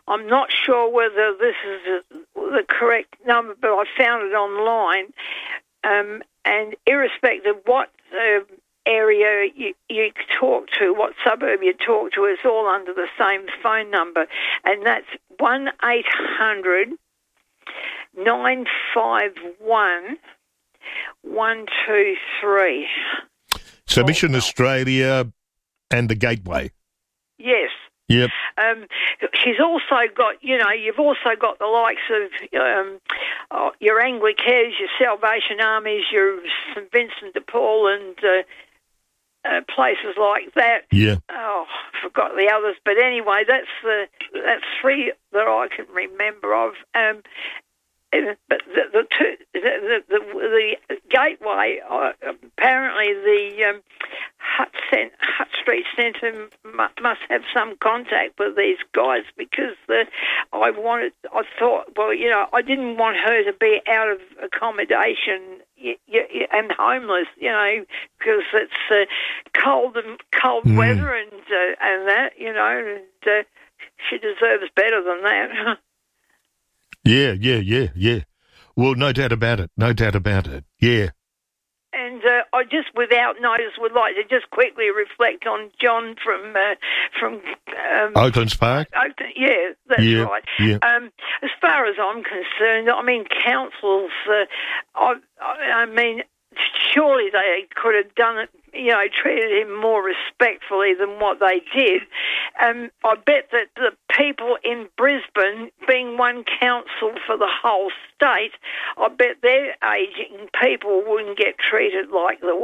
I'm not sure whether this is the correct number, but I found it online. And irrespective of what area you talk to, what suburb you talk to, it's all under the same phone number. And that's 1-800-951-123. So Mission Australia and the Gateway. Yes. Yep. She's also got, you've also got the likes of your Anglicanes, your Salvation Armies, your St Vincent de Paul, and places like that. Yeah. Oh, I forgot the others, but anyway, that's three that I can remember of. But the Gateway, apparently the Hutt Street Centre must have some contact with these guys, because I thought, I didn't want her to be out of accommodation and homeless, because it's cold weather and that, and she deserves better than that. Yeah. Well, no doubt about it. Yeah. And I just, without notice, would like to just quickly reflect on John from Oaklands Park. Oakland, yeah, that's right. Yeah. As far as I'm concerned, councils. I mean, surely they could have done it. Treated him more respectfully than what they did. I bet that the people in Brisbane, being one council for the whole state, I bet their ageing people wouldn't get treated like the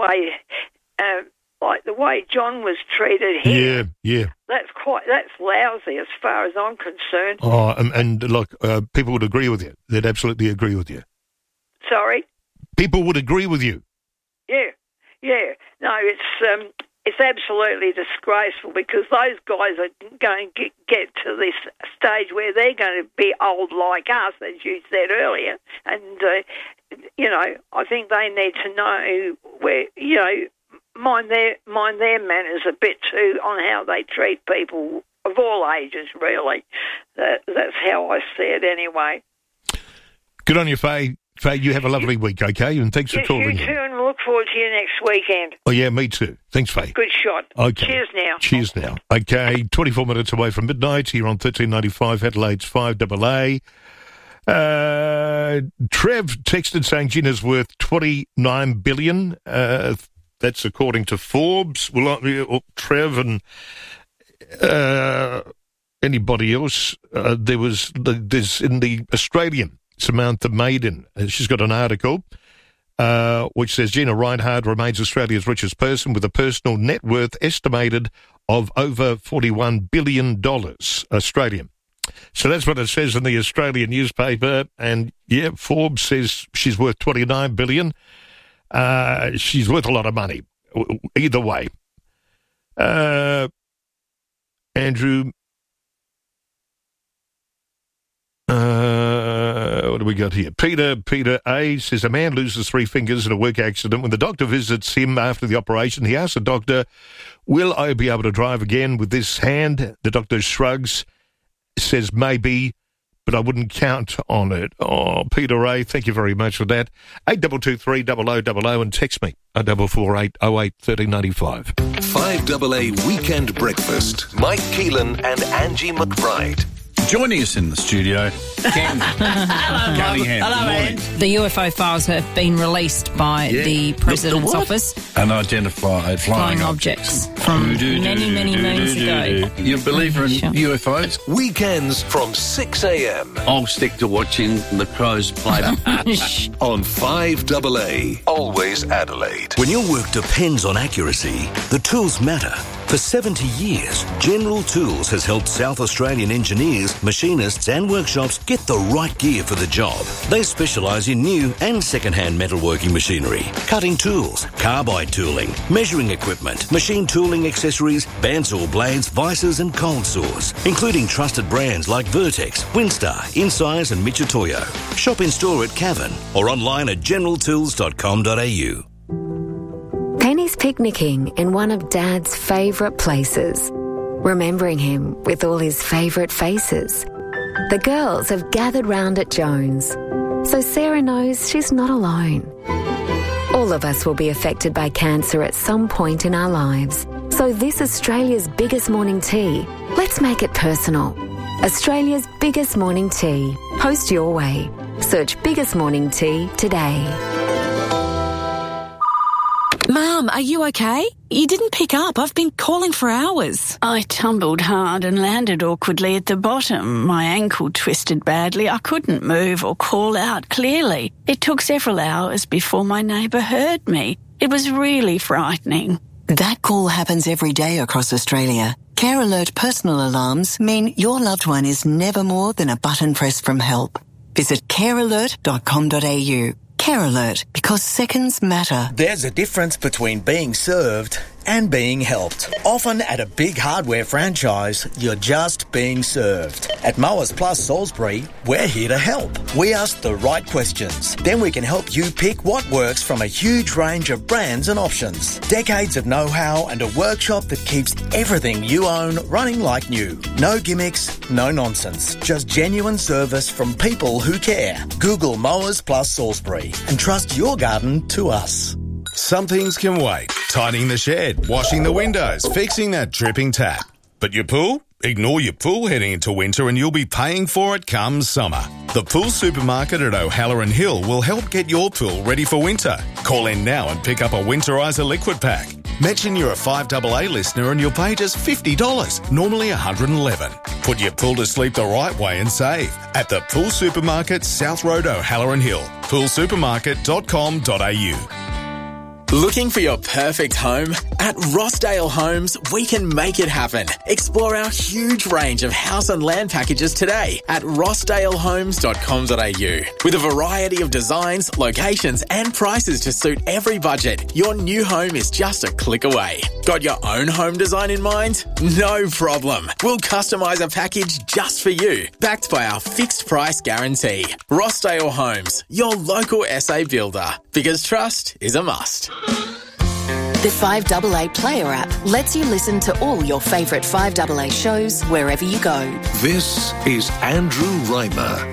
way John was treated here. Yeah. That's lousy as far as I'm concerned. Oh, and look, people would agree with you. They'd absolutely agree with you. Sorry? People would agree with you. Yeah. No, it's absolutely disgraceful, because those guys are going to get to this stage where they're going to be old like us, as you said earlier, and I think they need to know where mind their manners a bit too on how they treat people of all ages. Really, that's how I see it anyway. Good on you, Faye. Faye, you have a lovely week, okay? And thanks for calling. You too, and look forward to you next weekend. Oh, yeah, me too. Thanks, Faye. Good shot. Okay. Cheers now. Okay, 24 minutes away from midnight here on 1395 Adelaide's 5AA. Trev texted saying Gina's worth $29 billion. That's according to Forbes. Well, Trev and anybody else, there's in the Australian, Samantha Maiden. She's got an article which says Gina Rinehart remains Australia's richest person with a personal net worth estimated of over $41 billion Australian. So that's what it says in the Australian newspaper. And, yeah, Forbes says she's worth $29 billion. She's worth a lot of money, either way. Andrew... what do we got here? Peter A. says a man loses 3 fingers in a work accident. When the doctor visits him after the operation, he asks the doctor, will I be able to drive again with this hand? The doctor shrugs, says maybe, but I wouldn't count on it. Oh, Peter A., thank you very much for that. 8223 and text me 0448 08 1395. 5AA Weekend Breakfast. Mike Keelan and Angie McBride. Joining us in the studio, Cam Cunningham. Hello, Anne. The UFO files have been released by the President's office. Unidentified flying objects from many moons ago. You're a believer in UFOs? Weekends from 6 a.m. I'll stick to watching the Crows play on 5AA. Always Adelaide. When your work depends on accuracy, the tools matter. For 70 years, General Tools has helped South Australian engineers, machinists and workshops get the right gear for the job. They specialise in new and second-hand metalworking machinery, cutting tools, carbide tooling, measuring equipment, machine tooling accessories, bandsaw blades, vices and cold saws, including trusted brands like Vertex, Winstar, Incise and Michitoyo. Shop in store at Cavan or online at generaltools.com.au. Penny's picnicking in one of Dad's favourite places, remembering him with all his favourite faces. The girls have gathered round at Jones, so Sarah knows she's not alone. All of us will be affected by cancer at some point in our lives. So this Australia's biggest morning tea, let's make it personal. Australia's biggest morning tea. Post your way. Search Biggest Morning Tea today. Mum, are you okay? You didn't pick up. I've been calling for hours. I tumbled hard and landed awkwardly at the bottom. My ankle twisted badly. I couldn't move or call out clearly. It took several hours before my neighbour heard me. It was really frightening. That call happens every day across Australia. Care Alert personal alarms mean your loved one is never more than a button press from help. Visit carealert.com.au. Care Alert, because seconds matter. There's a difference between being served and being helped. Often at a big hardware franchise, you're just being served. At Mowers Plus Salisbury, we're here to help. We ask the right questions. Then we can help you pick what works from a huge range of brands and options. Decades of know-how and a workshop that keeps everything you own running like new. No gimmicks, no nonsense. Just genuine service from people who care. Google Mowers Plus Salisbury and trust your garden to us. Some things can wait. Tidying the shed, washing the windows, fixing that dripping tap. But your pool? Ignore your pool heading into winter and you'll be paying for it come summer. The Pool Supermarket at O'Halloran Hill will help get your pool ready for winter. Call in now and pick up a Winterizer liquid pack. Mention you're a 5AA listener and you'll pay just $50, normally $111. Put your pool to sleep the right way and save at the Pool Supermarket, South Road, O'Halloran Hill. poolsupermarket.com.au. Looking for your perfect home? At Rossdale Homes, we can make it happen. Explore our huge range of house and land packages today at rossdalehomes.com.au. With a variety of designs, locations and prices to suit every budget, your new home is just a click away. Got your own home design in mind? No problem. We'll customise a package just for you, backed by our fixed price guarantee. Rossdale Homes, your local SA builder. Because trust is a must. The 5AA Player app lets you listen to all your favourite 5AA shows wherever you go. This is Andrew Reimer.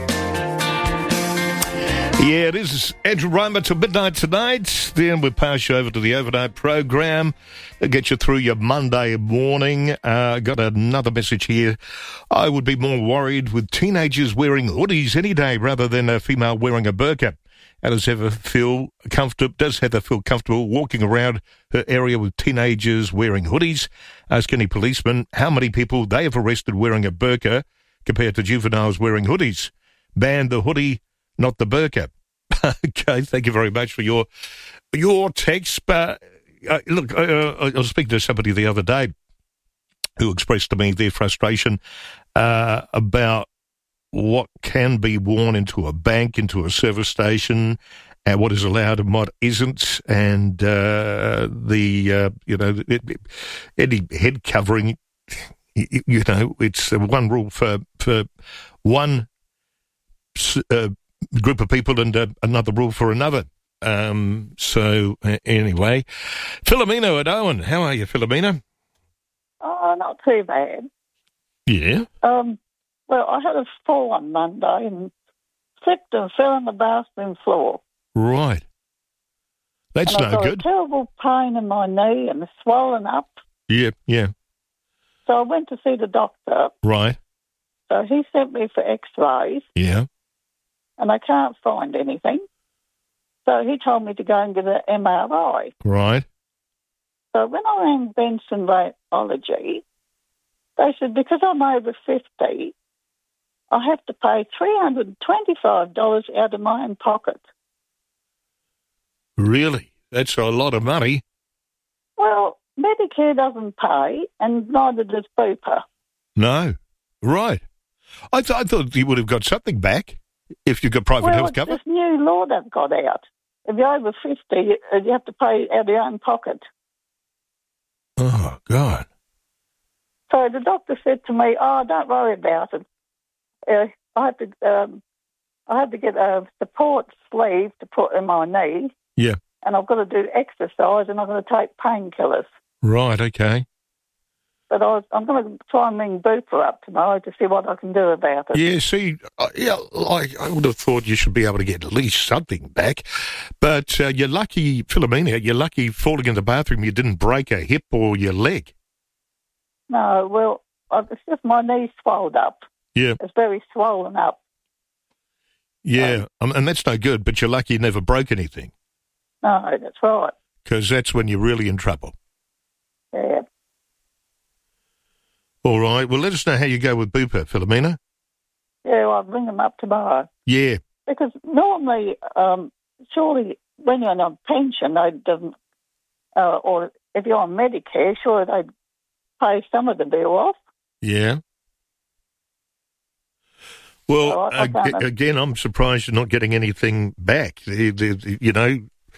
Yeah, it is Andrew Reimer till midnight tonight. Then we'll pass you over to the overnight program. It'll get you through your Monday morning. Got another message here. I would be more worried with teenagers wearing hoodies any day rather than a female wearing a burqa. How does Heather feel comfortable walking around her area with teenagers wearing hoodies? Ask any policeman how many people they have arrested wearing a burqa compared to juveniles wearing hoodies. Ban the hoodie, not the burqa. Okay, thank you very much for your text. But look, I was speaking to somebody the other day who expressed to me their frustration about what can be worn into a bank, into a service station, and what is allowed and what isn't, and any head covering, it's one rule for one group of people and another rule for another. So anyway, Philomena at Owen, how are you, Philomena? Oh, not too bad. Yeah. Well, I had a fall on Monday and slipped and fell on the bathroom floor. Right. That's and no I got good. A terrible pain in my knee and swollen up. Yeah. So I went to see the doctor. Right. So he sent me for x-rays. Yeah. And I can't find anything. So he told me to go and get an MRI. Right. So when I rang Benson Radiology, they said because I'm over 50, I have to pay $325 out of my own pocket. Really? That's a lot of money. Well, Medicare doesn't pay, and neither does Bupa. No. Right. I thought you would have got something back if you got private health cover. This new law they've got out. If you're over 50, you have to pay out of your own pocket. Oh, God. So the doctor said to me, don't worry about it. I had to get a support sleeve to put in my knee. Yeah. And I've got to do exercise and I've got to take painkillers. Right, okay. But I'm going to try and ring Bupa up tomorrow to see what I can do about it. Yeah, see, I would have thought you should be able to get at least something back. But you're lucky, Philomena, you're lucky falling in the bathroom you didn't break a hip or your leg. No, well, it's just my knee's swelled up. Yeah. It's very swollen up. Yeah, and that's no good, but you're lucky you never broke anything. No, that's right. Because that's when you're really in trouble. Yeah. All right. Well, let us know how you go with Bupa, Philomena. Yeah, I'll ring them up tomorrow. Yeah. Because normally, surely when you're on a pension, they don't, or if you're on Medicare, surely they'd pay some of the bill off. Yeah. Well, again, I'm surprised you're not getting anything back. You know,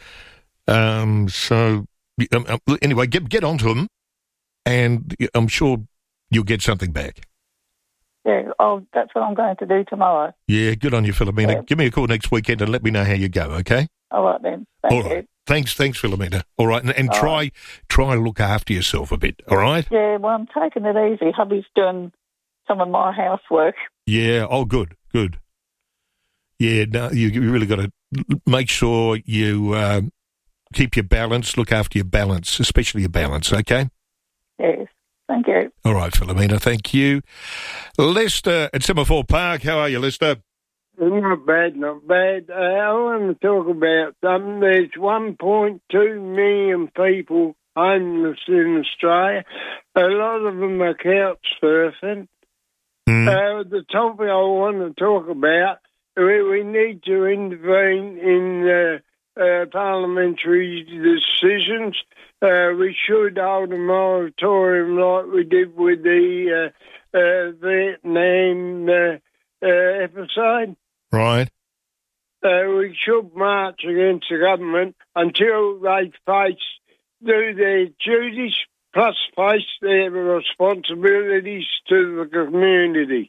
so anyway, get onto them, and I'm sure you'll get something back. Yeah, that's what I'm going to do tomorrow. Yeah, good on you, Philomena. Yeah. Give me a call next weekend and let me know how you go, okay? All right, then. Thank you. Thanks, Philomena. All right, and try to look after yourself a bit, all right? Yeah, well, I'm taking it easy. Hubby's doing some of my housework. Yeah, good. Yeah, no, you really got to make sure you keep your balance, look after your balance, especially your balance, okay? Yes, thank you. All right, Philomena, thank you. Lester at Semaphore Park, how are you, Lester? Not bad. I want to talk about something. There's 1.2 million people homeless in Australia. A lot of them are couch surfing. The topic I want to talk about, we need to intervene in parliamentary decisions. We should hold a moratorium like we did with the Vietnam episode. Right. We should march against the government until they do their duties, plus face their responsibilities to the community.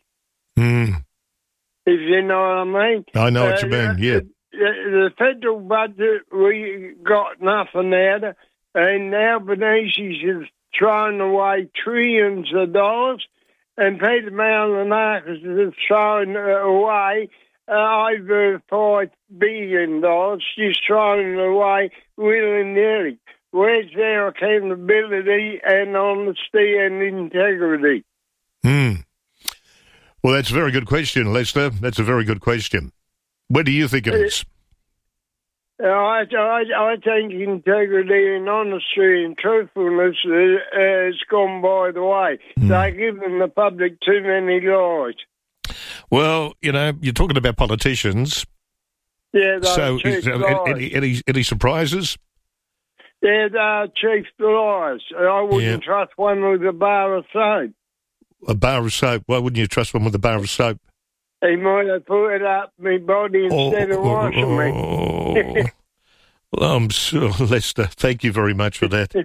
If you know what I mean. I know what you mean, yeah. The federal budget, we got nothing out of, and Albanese is throwing away trillions of dollars, and Peter Malonakis is throwing away over $5 billion. She's throwing away willy-nilly. Where's their accountability and honesty and integrity? Well, that's a very good question, Lester. That's a very good question. Where do you think it is? I think integrity and honesty and truthfulness has gone by the way. They're giving the public too many lies. Well, you know, you're talking about politicians. Yeah, so any surprises? Yeah, they're cheap lies. I wouldn't trust one with a bar of soap. A bar of soap? Why wouldn't you trust one with a bar of soap? He might have put it up my body instead of washing me. Well, I'm sure, Lester. Thank you very much for that.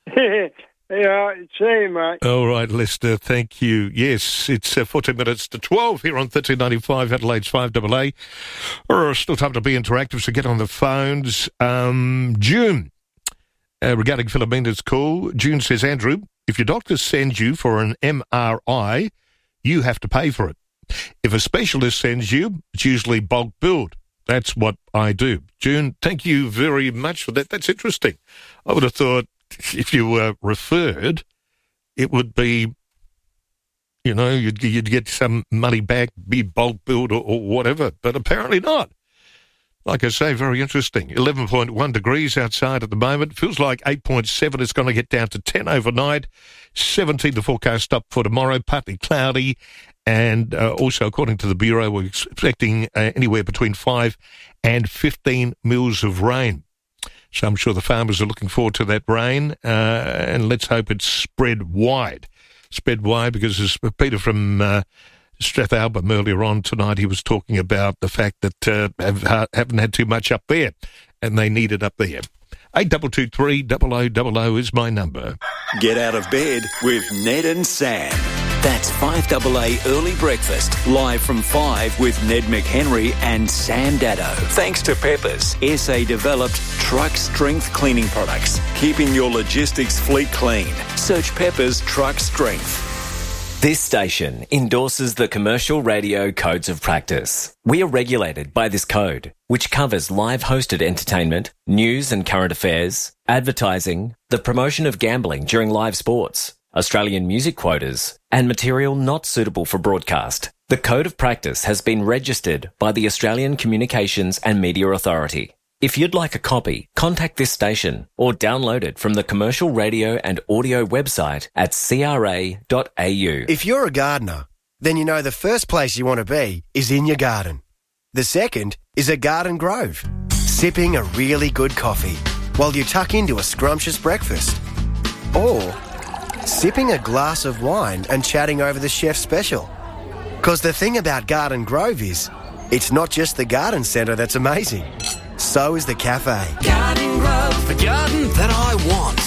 Yeah, see you, mate. All right, Lester, thank you. Yes, it's 14 minutes to 12 here on 1395 Adelaide's 5AA. Still time to be interactive, so get on the phones. June, regarding Philomena's call, June says, Andrew, if your doctor sends you for an MRI, you have to pay for it. If a specialist sends you, it's usually bulk billed. That's what I do. June, thank you very much for that. That's interesting. I would have thought if you were referred, it would be, you know, you'd get some money back, be bulk billed or whatever, but apparently not. Like I say, very interesting. 11.1 degrees outside at the moment. Feels like 8.7. It's going to get down to 10 overnight. 17 the forecast up for tomorrow, partly cloudy. And also, according to the Bureau, we're expecting anywhere between 5 and 15 mils of rain. So I'm sure the farmers are looking forward to that rain. And let's hope it's spread wide. Spread wide because as Peter from Strathalbyn earlier on tonight, he was talking about the fact that haven't had too much up there, and they need it up there. 8223 0000 is my number. Get out of bed with Ned and Sam. That's 5AA Early Breakfast, live from 5 with Ned McHenry and Sam Dado. Thanks to Peppers, SA-developed truck strength cleaning products, keeping your logistics fleet clean. Search Peppers Truck Strength. This station endorses the Commercial Radio Codes of Practice. We are regulated by this code, which covers live hosted entertainment, news and current affairs, advertising, the promotion of gambling during live sports, Australian music quotas, and material not suitable for broadcast. The Code of Practice has been registered by the Australian Communications and Media Authority. If you'd like a copy, contact this station or download it from the Commercial Radio and Audio website at cra.au. If you're a gardener, then you know the first place you want to be is in your garden. The second is a garden grove, sipping a really good coffee while you tuck into a scrumptious breakfast. Or sipping a glass of wine and chatting over the chef's special. Because the thing about Garden Grove is, it's not just the garden centre that's amazing. So is the cafe. Garden Grove, the garden that I want.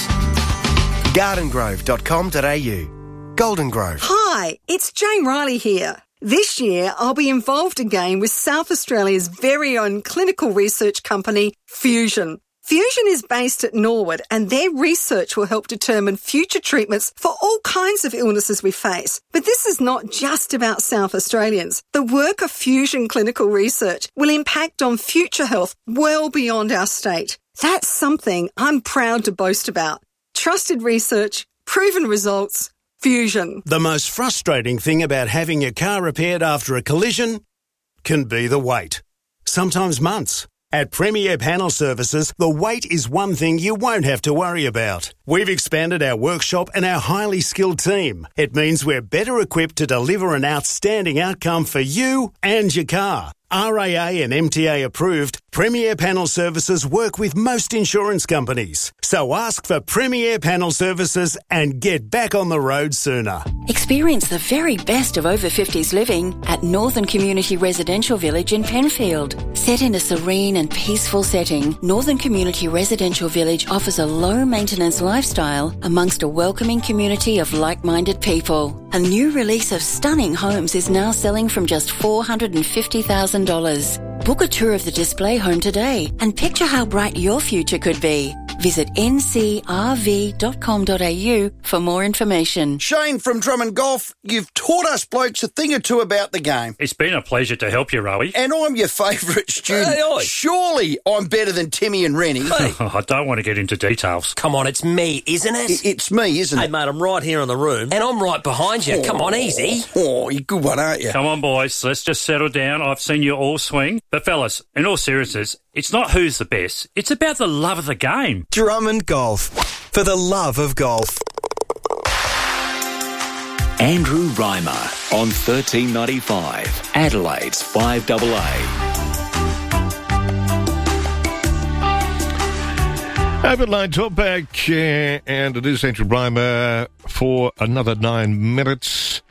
gardengrove.com.au. Golden Grove. Hi, it's Jane Riley here. This year, I'll be involved again with South Australia's very own clinical research company, Fusion. Fusion is based at Norwood, and their research will help determine future treatments for all kinds of illnesses we face. But this is not just about South Australians. The work of Fusion Clinical Research will impact on future health well beyond our state. That's something I'm proud to boast about. Trusted research, proven results, Fusion. The most frustrating thing about having your car repaired after a collision can be the wait. Sometimes months. At Premier Panel Services, the wait is one thing you won't have to worry about. We've expanded our workshop and our highly skilled team. It means we're better equipped to deliver an outstanding outcome for you and your car. RAA and MTA approved, Premier Panel Services work with most insurance companies. So ask for Premier Panel Services and get back on the road sooner. Experience the very best of over 50s living at Northern Community Residential Village in Penfield. Set in a serene and peaceful setting, Northern Community Residential Village offers a low-maintenance lifestyle amongst a welcoming community of like-minded people. A new release of stunning homes is now selling from just $450,000. Book a tour of the display home today and picture how bright your future could be. Visit ncrv.com.au for more information. Shane from Drummond Golf, you've taught us blokes a thing or two about the game. It's been a pleasure to help you, Rowie. And I'm your favourite student. Hey, surely I'm better than Timmy and Rennie. Hey. I don't want to get into details. Come on, it's me, isn't it? It's me, isn't it? Hey, mate, I'm right here in the room, and I'm right behind you. Come on, easy. Oh, you're a good one, aren't you? Come on, boys, let's just settle down. I've seen you all swing. But, fellas, in all seriousness, it's not who's the best. It's about the love of the game. Drummond Golf. For the love of golf. Andrew Reimer on 1395, Adelaide's 5AA. Overline Talkback, and it is Andrew Reimer for another 9 minutes.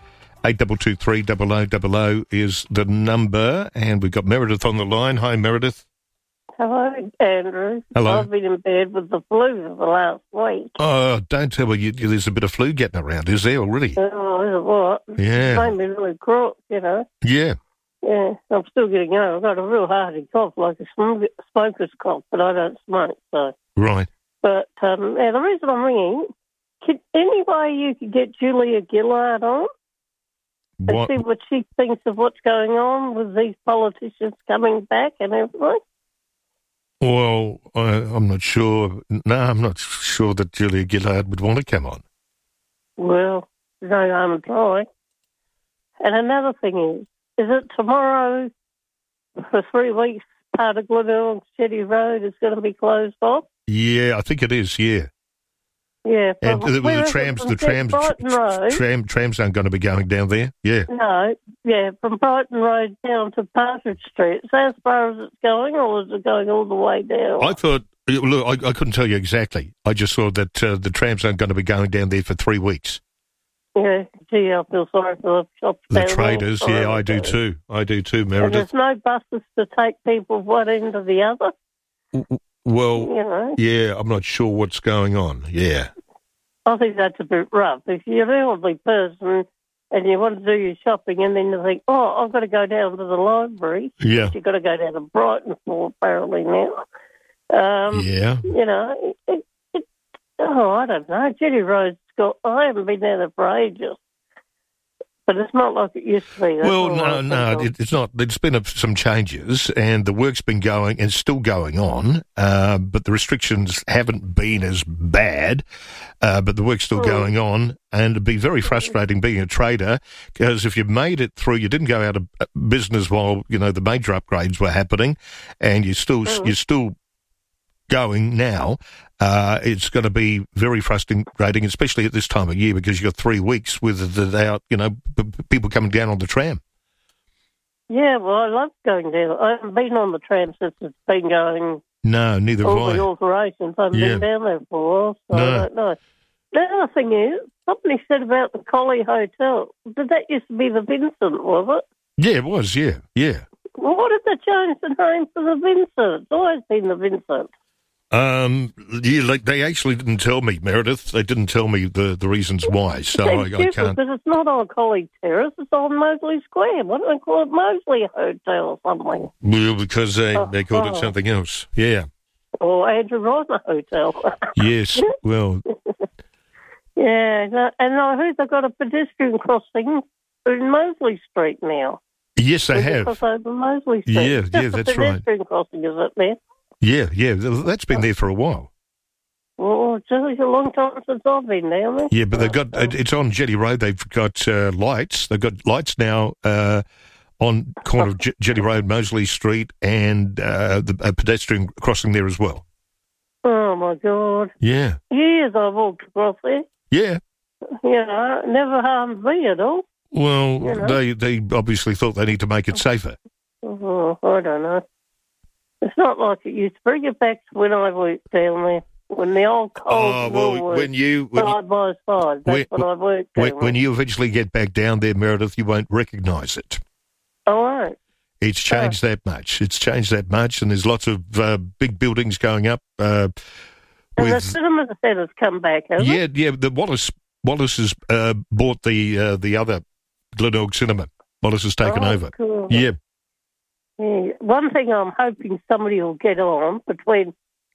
8223 0000 is the number, and we've got Meredith on the line. Hi, Meredith. Hello, Andrew. Hello. I've been in bed with the flu for the last week. Oh, don't tell me there's a bit of flu getting around, is there already? Oh, is it what? Yeah. It made me really crook, you know. Yeah. Yeah, I'm still getting over. I've got a real hearty cough, like a smoker's cough, but I don't smoke, so. Right. But the reason I'm ringing, any way you could get Julia Gillard on? And see what she thinks of what's going on with these politicians coming back and everything? Well, I'm not sure. No, I'm not sure that Julia Gillard would want to come on. Well, no harm in trying. And another thing is it tomorrow for 3 weeks part of Glenelg City Road is going to be closed off? Yeah, I think it is, yeah. Yeah. And the trams aren't going to be going down there, yeah. No, yeah, from Brighton Road down to Partridge Street. Is that as far as it's going, or is it going all the way down? I thought, look, I couldn't tell you exactly. I just saw that the trams aren't going to be going down there for 3 weeks. Yeah, gee, I feel sorry for the shops. The traders, yeah, I do too. I do too, Meredith. And there's no buses to take people one end to the other? Well, you know. Yeah, I'm not sure what's going on, yeah. I think that's a bit rough. If you're an elderly person and you want to do your shopping, and then you think, oh, I've got to go down to the library. Yeah. You've got to go down to Brighton for apparently now. Yeah. You know, I don't know. Jetty Road's I haven't been down there for ages. But it's not like it used to be. Well, no, it's not. There's been some changes, and the work's been going and still going on, but the restrictions haven't been as bad, but the work's still going on, and it'd be very frustrating being a trader, because if you made it through, you didn't go out of business while, you know, the major upgrades were happening, and you're still going now, it's going to be very frustrating, especially at this time of year, because you've got 3 weeks without, you know, people coming down on the tram. Yeah, well, I love going down. I haven't been on the tram since it's been going. No, neither have I. All the alterations. I haven't been down there for a while, so I don't know. The other thing is, somebody said about the Collie Hotel. Did that used to be the Vincent, was it? Yeah, it was, yeah. Well, what did they change the name for the Vincent? It's always been the Vincent. They actually didn't tell me, Meredith. They didn't tell me the reasons why, so I can't. Because it's not on Collie Terrace, it's on Mosley Square. Why don't they call it Mosley Hotel or something? Well, because they called it something else. Yeah. Or Andrew Rosner Hotel. Yes. Well. Yeah, and I heard they've got a pedestrian crossing in Mosley Street now. Yes, they have. Cross over Mosley Street. Yeah, that's right. Pedestrian crossing, is it, man? Yeah, that's been there for a while. Well, it's a long time since I've been down there. Yeah, but they've got, it's on Jetty Road, they've got lights. They've got lights now on corner of Jetty Road, Mosley Street, and a pedestrian crossing there as well. Oh, my God. Yeah. Years I've walked across there. Yeah. You know, it never harmed me at all. Well, you know? they obviously thought they need to make it safer. Oh, I don't know. It's not like it used to. Bring it back to when I worked down there, when the old cold war was side by side. That's when I worked down there. When you eventually get back down there, Meredith, you won't recognise it. Oh, I won't. It's changed that much. It's changed that much, and there's lots of big buildings going up. And the cinema centre's come back, hasn't it? Yeah. The Wallace has bought the other Glenelg Cinema. Wallace has taken over. Cool. Yeah. Yeah. One thing I'm hoping somebody will get on between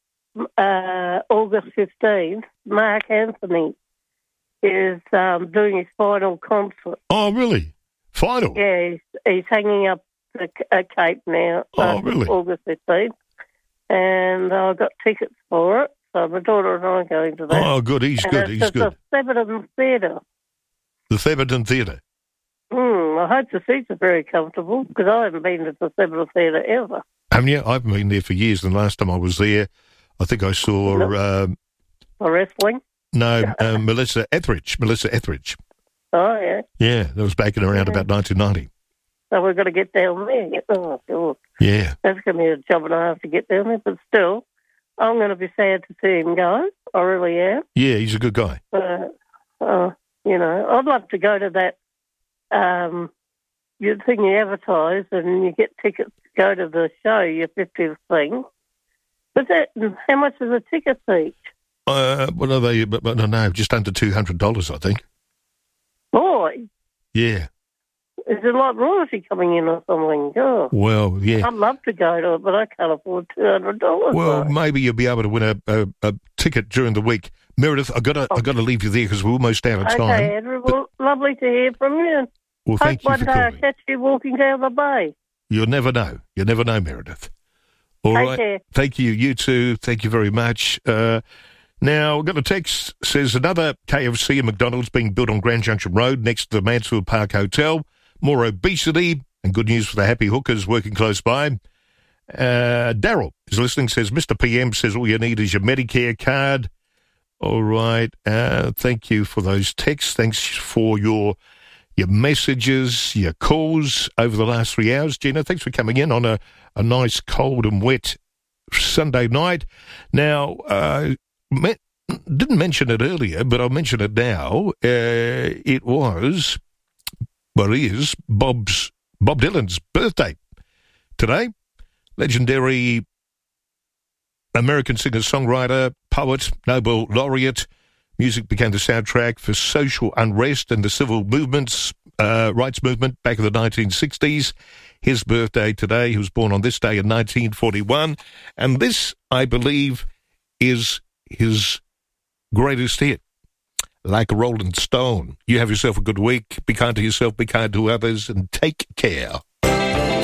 August 15th, Mark Anthony is doing his final concert. Oh, really? Final? Yeah, he's hanging up a cape now. Oh, really? August 15th. And I got tickets for it, so my daughter and I are going to that. Oh, good. He's good. It's the Theberton Theatre. The Theberton Theatre? I hope the seats are very comfortable, because I haven't been to the Theberton Theatre ever. Haven't you? I've been there for years, and last time I was there, I think I saw... wrestling? No, Melissa Etheridge. Oh, yeah. Yeah, that was back in around about 1990. So we've got to get down there. Oh, God. Yeah. That's going to be a job and a half to get down there, but still, I'm going to be sad to see him go. I really am. Yeah, he's a good guy. You know, I'd love to go to that thing you advertise and you get tickets to go to the show, your 50th thing. But how much is a ticket each? What are they? But no, just under $200, I think. Boy. Yeah. Is there like royalty coming in or something? Oh. Well, yeah. I'd love to go to it, but I can't afford $200. Well, maybe you'll be able to win a ticket during the week. Meredith, I got to leave you there because we're almost out of time. Okay, Andrew. Well, lovely to hear from you. Well, thank you for calling. One day I'll catch you walking down the bay. You'll never know. You'll never know, Meredith. All right. Care. Thank you. You too. Thank you very much. Now, I've got a text, says another KFC and McDonald's being built on Grand Junction Road next to the Mansfield Park Hotel. More obesity and good news for the happy hookers working close by. Daryl is listening, says, Mr. PM says all you need is your Medicare card. All right. Thank you for those texts. Thanks for your messages, your calls over the last 3 hours. Gina, thanks for coming in on a nice cold and wet Sunday night. Now, didn't mention it earlier, but I'll mention it now. It is Bob Dylan's birthday today. Legendary American singer-songwriter, poet, Nobel laureate. Music became the soundtrack for social unrest and the civil movements rights movement back in the 1960s. His birthday today. He was born on this day in 1941. And this, I believe, is his greatest hit. Like a Rolling Stone. You have yourself a good week. Be kind to yourself, be kind to others, and take care.